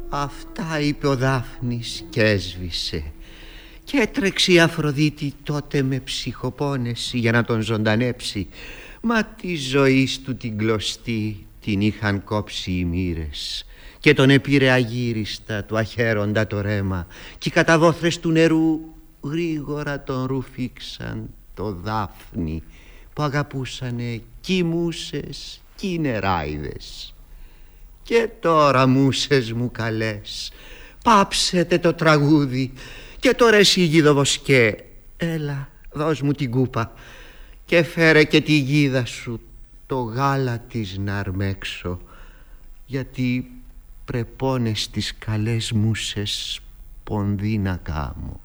Αυτά είπε ο Δάφνης και έσβησε. Και έτρεξε η Αφροδίτη τότε με ψυχοπόνεση για να τον ζωντανέψει. Μα τη ζωής του την κλωστή την είχαν κόψει οι μοίρες και τον επήρε αγύριστα του αχαίροντα το ρέμα, και οι καταβόθρες του νερού γρήγορα τον ρουφήξαν το Δάφνη που αγαπούσανε κι οι μούσες κι οι νεράιδες. Και τώρα, μούσες μου καλές, πάψετε το τραγούδι. Και τώρα εσύ, Γιδοβοσκέ, έλα δώσ' μου την κούπα και φέρε και τη γίδα σου το γάλα της να αρμέξω, γιατί πρεπώνες τις καλές μούσες πονδύ να κάμω.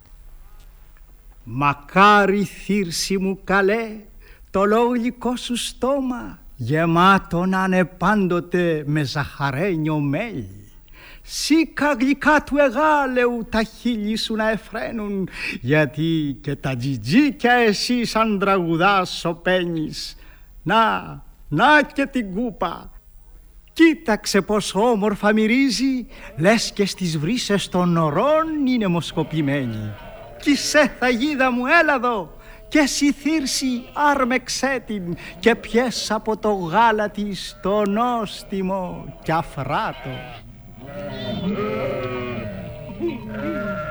Μακάρι, Θύρση μου καλέ, το λογικό σου στόμα γεμάτο να είναι πάντοτε με ζαχαρένιο μέλι. Σίκα γλυκά του εγάλεου τα χείλη σου να εφραίνουν, γιατί και τα τζιτζίκια εσύ σαν τραγουδάς σωπαίνεις. Να και την κούπα. Κοίταξε πως όμορφα μυρίζει, λες και στις βρύσες των ορών είναι μοσκοπημένη. Κι σε θα γίδα μου, έλα εδώ, και εσύ Θύρση άρμεξέ την και πιες από το γάλα της το νόστιμο κι αφράτο.